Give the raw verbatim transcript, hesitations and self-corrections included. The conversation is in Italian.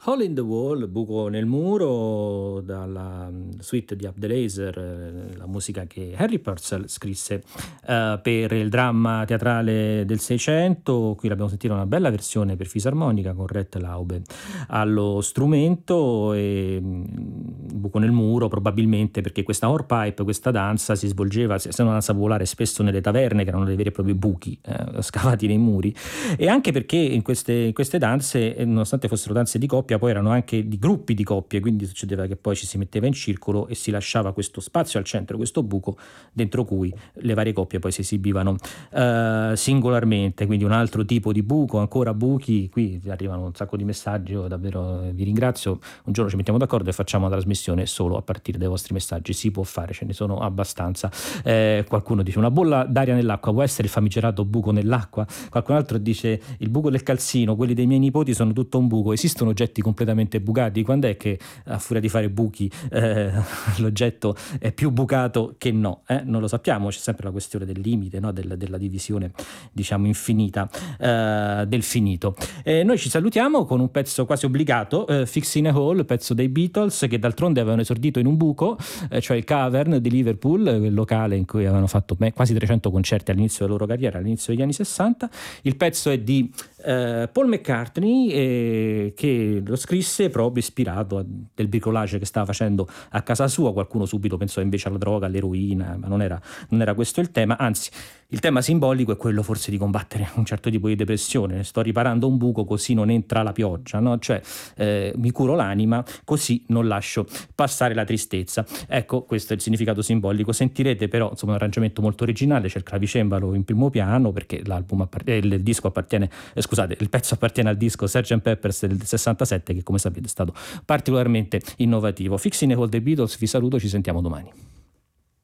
Hole in the Wall, buco nel muro, dalla mm, suite di Abdelazer, eh, la musica che Harry Purcell scrisse eh, per il dramma teatrale del Seicento. Qui l'abbiamo sentita una bella versione per fisarmonica con Rhett Laube allo strumento e mm, buco nel muro probabilmente perché questa horpipe, questa danza si svolgeva, se una danza popolare, spesso nelle taverne che erano dei veri e propri buchi eh, scavati nei muri, e anche perché in queste, in queste danze, eh, nonostante fossero danze di coppia, poi erano anche di gruppi di coppie, quindi succedeva che poi ci si metteva in circolo e si lasciava questo spazio al centro, questo buco dentro cui le varie coppie poi si esibivano eh, singolarmente, quindi un altro tipo di buco, ancora buchi. Qui arrivano un sacco di messaggi, io davvero eh, vi ringrazio. Un giorno ci mettiamo d'accordo e facciamo una trasmissione solo a partire dai vostri messaggi, si può fare, ce ne sono abbastanza. Eh, qualcuno dice una bolla d'aria nell'acqua può essere il famigerato buco nell'acqua, qualcun altro dice il buco del calzino, quelli dei miei nipoti sono tutto un buco. Esistono oggetti completamente bucati? Quando è che a furia di fare buchi eh, l'oggetto è più bucato che no? Eh? Non lo sappiamo, c'è sempre la questione del limite, no? del, della divisione diciamo infinita eh, del finito. Eh, noi ci salutiamo con un pezzo quasi obbligato, eh, Fix in a Hole, pezzo dei Beatles che d'altronde avevano esordito in un buco, eh, cioè il Cavern di Liverpool, il locale in cui avevano fatto beh, quasi trecento concerti all'inizio della loro carriera, all'inizio degli anni sessanta. Il pezzo è di Uh, Paul McCartney eh, che lo scrisse proprio ispirato a del bricolage che stava facendo a casa sua. Qualcuno subito pensò invece alla droga, all'eroina, ma non era, non era questo il tema, anzi il tema simbolico è quello forse di combattere un certo tipo di depressione. Sto riparando un buco così non entra la pioggia, no? Cioè eh, mi curo l'anima così non lascio passare la tristezza. Ecco, questo è il significato simbolico. Sentirete però insomma un arrangiamento molto originale, c'è il clavicembalo in primo piano perché l'album appart- eh, il disco appartiene eh, scusate, il pezzo appartiene al disco sergeant Pepper's del sessantasette che come sapete è stato particolarmente innovativo. Fix in a Hole dei Beatles, vi saluto, ci sentiamo domani.